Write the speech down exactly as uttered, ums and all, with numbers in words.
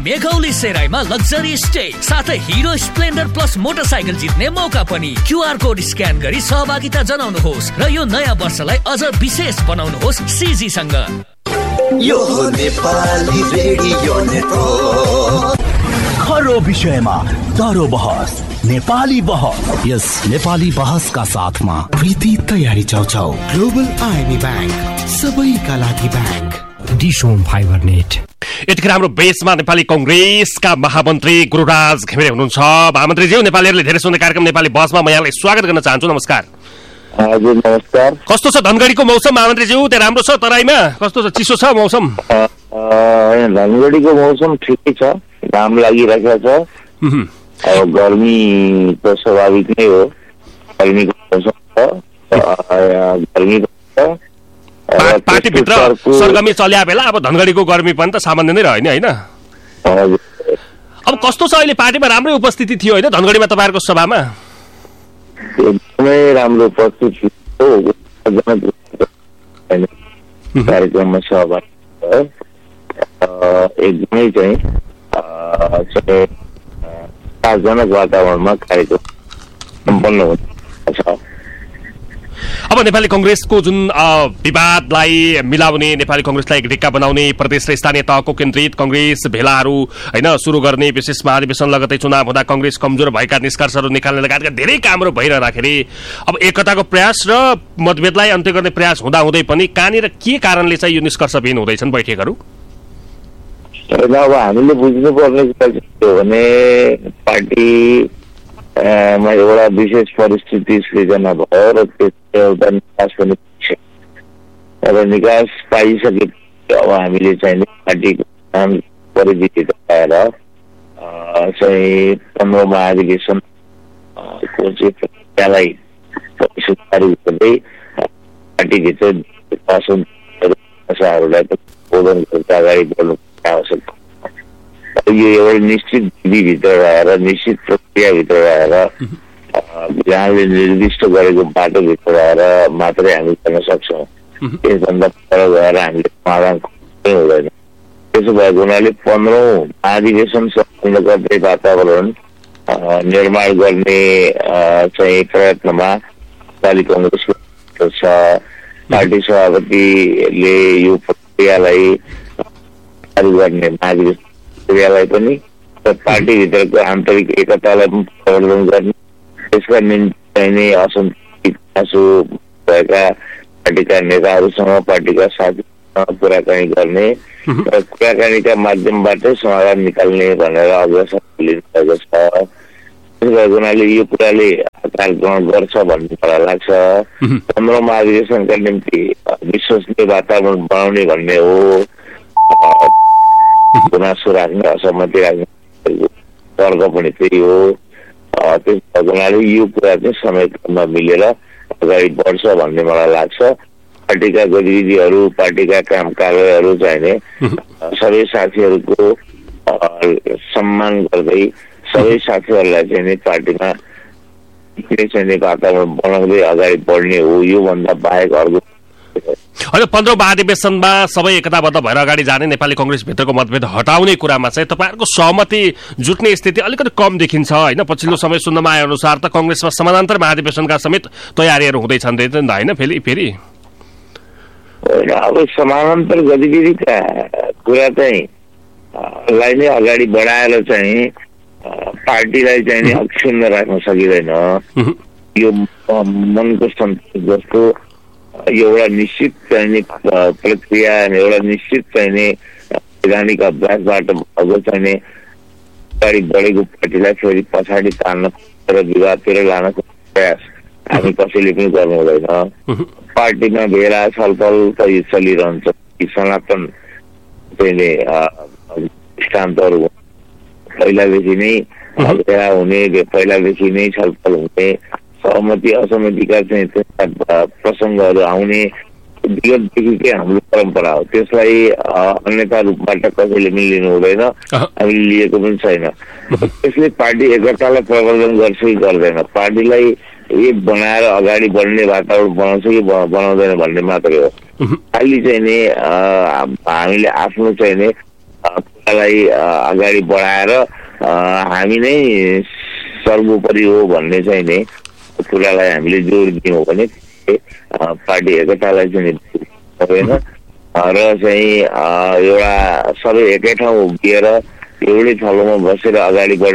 Meghauli सेराईमा luxury stay साथै hero Splendor plus motorcycle जित्ने मौका पनि। क्यूआर कोड स्क्यान गरी सहभागिता जनाउनुहोस् र यो नयाँ वर्षलाई अझ विशेष बनाउनुहोस् सीजी सँग। यो नेपाली रेडियो नेटवर्क खरो विषयमा दरो बहस, नेपाली बहस। यस नेपाली बहसका साथमा प्रीति तयारी चौचौ, ग्लोबल आइबी ब्याङ्क, सबैका लागि ब्याङ्क, डिसोम फाइबर नेट। यतिखेर हाम्रो बेसमा नेपाली कंग्रेसका महामन्त्री गुरुराज घिमिरे हुनुहुन्छ। महामन्त्रीज्यू, नेपालीहरूले धेरै सुन्ने कार्यक्रम नेपाली बहसमा म यहाँलाई स्वागत गर्न चाहन्छु। नमस्कार। हजुर नमस्कार। कस्तो छ धनगढीको मौसम महामन्त्रीज्यू? त्यो राम्रो छ तराईमा? कस्तो छ, चिसो छ मौसम? धनगढीको मौसम ठिकै छ, घाम लागिरहेको छ। अब गर्मी त स्वाभाविक नै हो, गर्मीको मौसम छ, गर्मी छ। पार्टीभित्र सरगर्मी चल्या बेला अब धनगढीको गर्मी पनि त सामान्य नै रह्यो नि, होइन? अब कस्तो छ अहिले? पार्टीमा राम्रै उपस्थिति थियो होइन धनगढीमा तपाईँहरूको सभामा? एकदमै राम्रो उपस्थिति थियो, कार्यक्रममा सहभागी भयो। एकदमै चाहिँ सार्वजनिक वातावरणमा कार्यक्रम सम्पन्न हुन्छ। अब नेपाली कंग्रेसको जुन विवादलाई मिलाउने, नेपाली कंग्रेसलाई एक ढिक्का बनाउने, प्रदेश र स्थानीय तहको केन्द्रित कंग्रेस भेलाहरू होइन सुरु गर्ने, विशेष महाधिवेशन लगतै चुनाव हुँदा कंग्रेस कमजोर भएका निष्कर्षहरू निकाल्ने लगायतका धेरै कामहरू भइरहँदाखेरि अब एकताको प्रयास र मतभेदलाई अन्त्य गर्ने प्रयास हुँदाहुँदै पनि कहाँनिर के कारणले चाहिँ यो निष्कर्षविहीन हुँदैछन् बैठकहरू? अब हामीले बुझ्नुपर्ने के हो भने पार्टी एउटा विशेष परिस्थिति सृजना भयो र त्यसको एउटा निकास पनि र निकास पाइसकेपछि अब हामीले चाहिँ पार्टीको नाम परिचित गराएर चाहिँ पन्ध्र महाधिवेशनको चाहिँ प्रक्रियालाई सुचारू गर्दै पार्टीभित्र असन्तोषहरूलाई बोधन गर्दै अगाडि बढ्नु आवश्यक। यो एउटा निश्चित विधिभित्र रहेर, निश्चित प्रक्रियाभित्र रहेर, जहाँले निर्दिष्ट गरेको बाटोभित्र रहेर मात्रै हामी गर्न सक्छौँ। त्यसभन्दा पर गएर हामीले समाधान खोज्नै हुँदैन। त्यसो भएको हुनाले पन्ध्रौँ महाधिवेशन सम्पन्न गर्दै वातावरण निर्माण गर्ने चाहिँ प्रयत्नमा नेपाली कङ्ग्रेसको छ। पार्टी सभापतिले यो प्रक्रियालाई सुचारू गर्ने महाधिवेशन प्रक्रियालाई पनि र पार्टीभित्रको आन्तरिक एकतालाई पनि प्रवर्धन गर्ने, त्यसका निम्ति चाहिने असन्तुलित चासो भएका पार्टीका नेताहरूसँग, पार्टीका साथीसँग कुराकानी गर्ने र कुराकानीका माध्यमबाटै समाधान निकाल्ने भनेर अग्रसर लिनुभएको छ। त्यसो भएको हुनाले यो कुराले आकार ग्रहण गर्छ भन्ने मलाई लाग्छ। पन्ध्र महाधिवेशनका निम्ति विश्वसनीय वातावरण बनाउने भन्ने हो, गुनासो राख्ने, असहमति राख्ने तर्क पनि त्यही हो। त्यस भएको हुनाले यो कुरा चाहिँ समयमा मिलेर अगाडि बढ्छ भन्ने मलाई लाग्छ। पार्टीका गतिविधिहरू, पार्टीका काम कार्यहरू चाहिने सबै साथीहरूको सम्मान गर्दै सबै साथीहरूलाई चाहिँ पार्टीमा चाहिँ वातावरण बनाउँदै अगाडि बढ्ने हो। योभन्दा बाहेक अर्को होइन। पन्ध्रौँ महाधिवेशनमा सबै एकताबद्ध भएर अगाडि जाने, नेपाली कंग्रेसभित्रको मतभेद हटाउने कुरामा चाहिँ तपाईँहरूको सहमति जुट्ने स्थिति अलिकति कम देखिन्छ होइन? पछिल्लो समय सुन्नमा आए अनुसार त कंग्रेसमा समानान्तर महाधिवेशनका समेत तयारीहरू हुँदैछन् होइन फेरि फेरि होइन? अब समानान्तर गतिविधिका कुरा चाहिँ लाई नै अगाडि बढाएर चाहिँ पार्टीलाई चाहिँ अक्षुण्ण राख्न सकिँदैन। यो मनको सन्तोष जस्तो एउटा निश्चित चाहिने प्रक्रिया, एउटा निश्चित चाहिने वैधानिक अभ्यासबाट अब चाहिने अगाडि बढेको पार्टीलाई फेरि पछाडि तान्न र विवादतिर लान प्रयास हामी कसैले पनि गर्नु हुँदैन। पार्टीमा भेला छलफल त चलिरहन्छ। सनातन चाहिने दृष्टान्तहरू पहिलादेखि नै भेला हुने, पहिलादेखि नै छलफल हुने, सहमति असहमतिका चाहिँ प्रसङ्गहरू आउने विगतदेखिकै हाम्रो परम्परा हो। त्यसलाई अन्यथा रूपबाट कसैले पनि लिनु हुँदैन, हामीले लिएको पनि छैन। त्यसले पार्टी एकतालाई प्रवर्धन गर्छ कि गर्दैन, पार्टीलाई एक बनाएर अगाडि बढ्ने वातावरण बनाउँछ कि बनाउँदैन भन्ने मात्रै हो। खालि चाहिँ नि हामीले आफ्नो चाहिँ नि कुरालाई अगाडि बढाएर हामी नै सर्वोपरि हो भन्ने चाहिँ नि कुरालाई हामीले जोड दियौँ भने पार्टी एकतालाई चाहिँ हुँदैन र चाहिँ एउटा सबै एकै ठाउँ उभिएर एउटै थलोमा बसेर अगाडि बढ